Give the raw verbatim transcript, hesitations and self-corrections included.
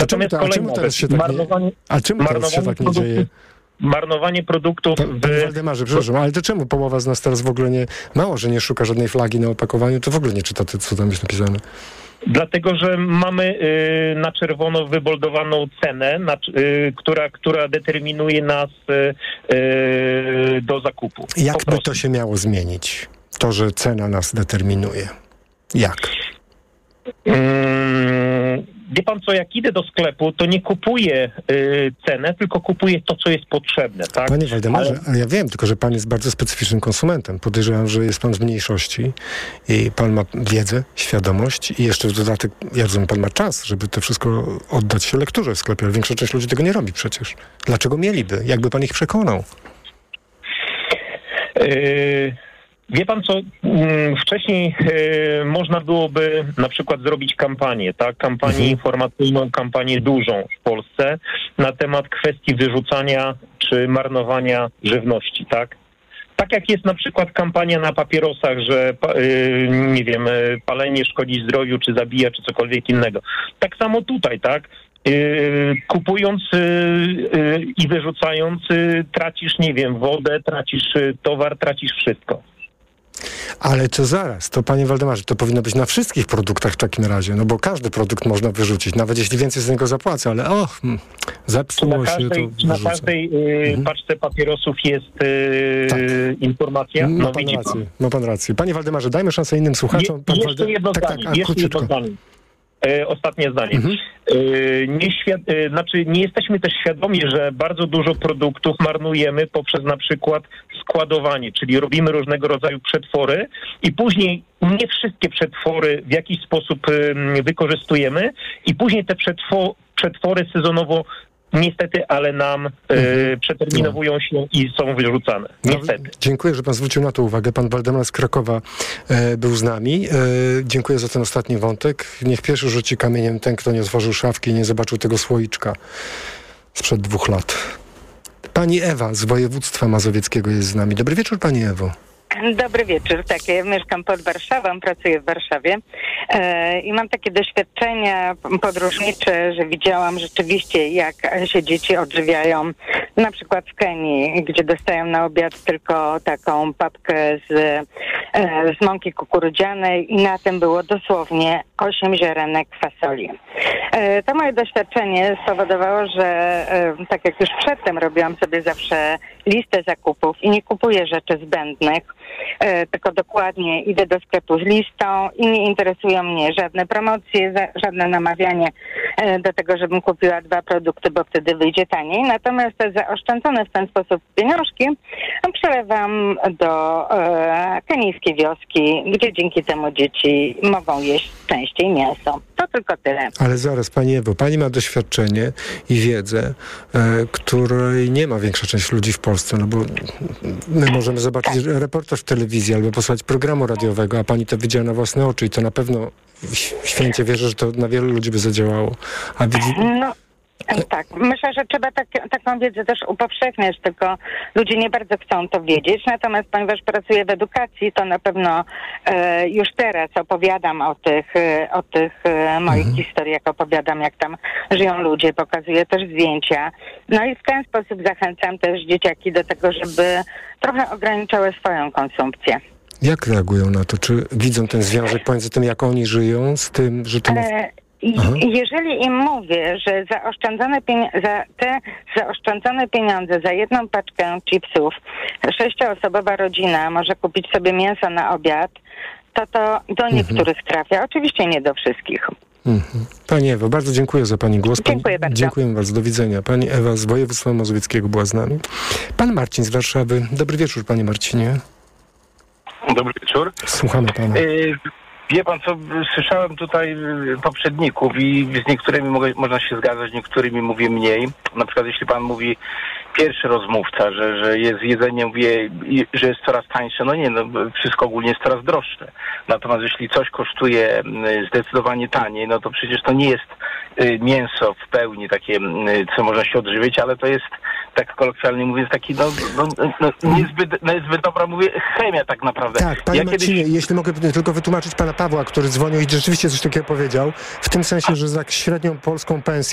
To czemu, Natomiast to, a czemu kolejna teraz rzecz, się tak nie, marnowanie, a czemu teraz się tak nie produktów- dzieje? marnowanie produktów Pa- Panie w... Waldemarze, przepraszam, ale to czemu połowa z nas teraz w ogóle nie, mało, że nie szuka żadnej flagi na opakowaniu, to w ogóle nie czyta, to, co tam jest napisane? Dlatego, że mamy y, na czerwono wyboldowaną cenę, na, y, która, która determinuje nas y, y, do zakupu. Jak Po by prostu. to się miało zmienić? To, że cena nas determinuje. Jak? Mm, wie pan co, jak idę do sklepu, to nie kupuję y, cenę, tylko kupuję to, co jest potrzebne, tak? Panie Waldemarze, Ale- a ja wiem, tylko że pan jest bardzo specyficznym konsumentem. Podejrzewam, że jest pan z mniejszości i pan ma wiedzę, świadomość i jeszcze w dodatek, ja rozumiem, pan ma czas, żeby to wszystko oddać się lekturze w sklepie, ale większa część ludzi tego nie robi przecież. Dlaczego mieliby? Jakby pan ich przekonał? Yy, Wie pan co, mm, wcześniej yy, można byłoby na przykład zrobić kampanię, tak? Kampanię Mhm. informacyjną, kampanię dużą w Polsce na temat kwestii wyrzucania czy marnowania żywności, tak? Tak jak jest na przykład kampania na papierosach, że pa- yy, nie wiem, yy, palenie szkodzi zdrowiu, czy zabija, czy cokolwiek innego. Tak samo tutaj, tak? Yy, kupując yy, yy, i wyrzucając, yy, tracisz, nie wiem, wodę, tracisz yy, towar, tracisz wszystko. Ale to zaraz, to panie Waldemarze, to powinno być na wszystkich produktach w takim razie, no bo każdy produkt można wyrzucić, nawet jeśli więcej z niego zapłacę, ale och, hmm, Czy na zepsuło się, każdej, to czy na wyrzucę. każdej yy, Mhm. paczce papierosów jest yy, Tak. informacja? Ma No pan widzi pan. rację, ma pan rację. Panie Waldemarze, dajmy szansę innym słuchaczom. Je, Pan jeszcze Walde... jedno tak, zdanie, tak, a jeszcze jedno króciutko. zdanie. E, ostatnie zdanie. Mhm. E, nie, świad- e, znaczy nie jesteśmy też świadomi, że bardzo dużo produktów marnujemy poprzez na przykład składowanie, czyli robimy różnego rodzaju przetwory i później nie wszystkie przetwory w jakiś sposób e, wykorzystujemy i później te przetwo- przetwory sezonowo niestety, ale nam e, przeterminowują się i są wyrzucane. Niestety. No, dziękuję, że pan zwrócił na to uwagę. Pan Waldemar z Krakowa e, był z nami. E, dziękuję za ten ostatni wątek. Niech pierwszy rzuci kamieniem ten, kto nie otworzył szafki i nie zobaczył tego słoiczka sprzed dwóch lat. Pani Ewa z województwa mazowieckiego jest z nami. Dobry wieczór, pani Ewo. Dobry wieczór. Tak, ja mieszkam pod Warszawą, pracuję w Warszawie e, i mam takie doświadczenia podróżnicze, że widziałam rzeczywiście, jak się dzieci odżywiają, na przykład w Kenii, gdzie dostają na obiad tylko taką papkę z, e, z mąki kukurydzianej i na tym było dosłownie osiem ziarenek fasoli. E, to moje doświadczenie spowodowało, że e, tak jak już przedtem robiłam sobie zawsze listę zakupów i nie kupuję rzeczy zbędnych, e, tylko dokładnie idę do sklepu z listą i nie interesują mnie żadne promocje, za, żadne namawianie e, do tego, żebym kupiła dwa produkty, bo wtedy wyjdzie taniej. Natomiast te zaoszczędzone w ten sposób pieniążki przelewam do e, kenijskiej wioski, gdzie dzięki temu dzieci mogą jeść częściej mięso. To tylko tyle. Ale zaraz, pani Ewo, pani ma doświadczenie i wiedzę, e, której nie ma większa część ludzi w Polsce, no bo my możemy zobaczyć reportaż w telewizji albo posłuchać programu radiowego, a pani to widziała na własne oczy i to na pewno w święcie wierzę, że to na wielu ludzi by zadziałało. A widzi... No, tak. Myślę, że trzeba tak, taką wiedzę też upowszechniać, tylko ludzie nie bardzo chcą to wiedzieć. Natomiast ponieważ pracuję w edukacji, to na pewno e, już teraz opowiadam o tych, e, o tych e, moich mhm. historiach, opowiadam, jak tam żyją ludzie, pokazuję też zdjęcia. No i w ten sposób zachęcam też dzieciaki do tego, żeby trochę ograniczały swoją konsumpcję. Jak reagują na to? Czy widzą ten związek pomiędzy tym, jak oni żyją, z tym, że to... E, Jeżeli im mówię, że zaoszczędzone pieni- za te zaoszczędzone pieniądze za jedną paczkę chipsów sześcioosobowa rodzina może kupić sobie mięso na obiad, to to do niektórych mhm. trafia. Oczywiście nie do wszystkich. Mhm. Pani Ewo, bardzo dziękuję za pani głos. Pani, dziękuję bardzo. Dziękuję bardzo. Do widzenia. Pani Ewa z województwa mazowieckiego była z nami. Pan Marcin z Warszawy. Dobry wieczór, panie Marcinie. Dobry wieczór. Słuchamy pana. Yy, wie pan co, słyszałem tutaj poprzedników i z niektórymi mogę, można się zgadzać, z niektórymi mówię mniej. Na przykład jeśli pan mówi pierwszy rozmówca, że, że jest jedzenie, mówię, że jest coraz tańsze. No nie, no wszystko ogólnie jest coraz droższe. Natomiast jeśli coś kosztuje zdecydowanie taniej, no to przecież to nie jest mięso w pełni takie, co można się odżywić, ale to jest, tak kolokwialnie mówiąc, taki no, no, no niezbyt, niezbyt dobra, mówię, chemia tak naprawdę. Tak, panie ja Marcinie, kiedyś... jeśli mogę tylko wytłumaczyć pana Pawła, który dzwonił i rzeczywiście coś takiego powiedział, w tym sensie, że za średnią polską pensję